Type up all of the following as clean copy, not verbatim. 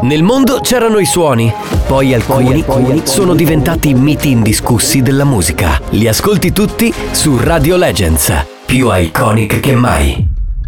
Nel mondo c'erano i suoni, poi alcuni sono diventati miti indiscussi della musica. Li ascolti tutti su Radio Legends, più iconic che mai.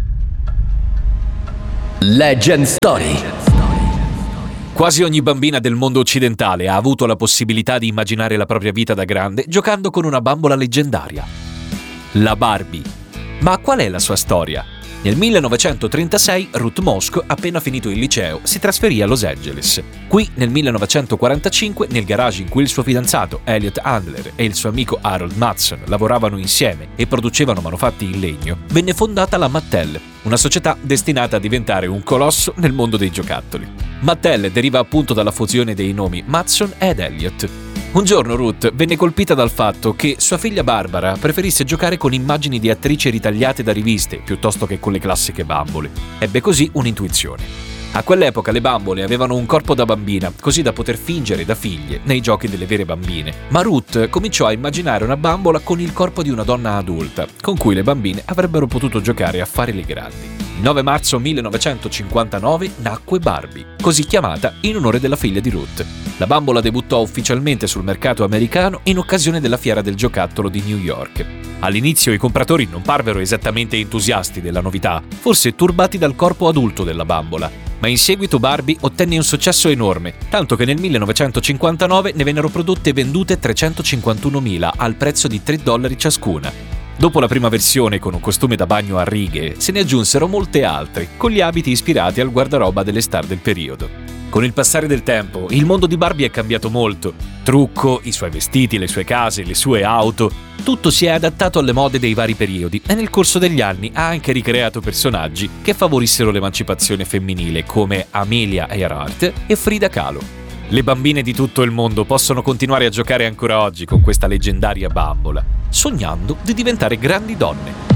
Legend Story. Quasi ogni bambina del mondo occidentale ha avuto la possibilità di immaginare la propria vita da grande giocando con una bambola leggendaria. La Barbie. Ma qual è la sua storia? Nel 1936 Ruth Mosk, appena finito il liceo, si trasferì a Los Angeles. Qui, nel 1945, nel garage in cui il suo fidanzato Elliot Handler e il suo amico Harold Matson lavoravano insieme e producevano manufatti in legno, venne fondata la Mattel, una società destinata a diventare un colosso nel mondo dei giocattoli. Mattel deriva appunto dalla fusione dei nomi Matson ed Elliot. Un giorno Ruth venne colpita dal fatto che sua figlia Barbara preferisse giocare con immagini di attrici ritagliate da riviste piuttosto che con le classiche bambole. Ebbe così un'intuizione. A quell'epoca le bambole avevano un corpo da bambina, così da poter fingere da figlie nei giochi delle vere bambine. Ma Ruth cominciò a immaginare una bambola con il corpo di una donna adulta, con cui le bambine avrebbero potuto giocare a fare le grandi. Il 9 marzo 1959 nacque Barbie, così chiamata in onore della figlia di Ruth. La bambola debuttò ufficialmente sul mercato americano in occasione della fiera del giocattolo di New York. All'inizio i compratori non parvero esattamente entusiasti della novità, forse turbati dal corpo adulto della bambola, ma in seguito Barbie ottenne un successo enorme, tanto che nel 1959 ne vennero prodotte e vendute 351.000 al prezzo di $3 ciascuna. Dopo la prima versione con un costume da bagno a righe, se ne aggiunsero molte altre, con gli abiti ispirati al guardaroba delle star del periodo. Con il passare del tempo, il mondo di Barbie è cambiato molto. Trucco, i suoi vestiti, le sue case, le sue auto, tutto si è adattato alle mode dei vari periodi e nel corso degli anni ha anche ricreato personaggi che favorissero l'emancipazione femminile come Amelia Earhart e Frida Kahlo. Le bambine di tutto il mondo possono continuare a giocare ancora oggi con questa leggendaria bambola, sognando di diventare grandi donne.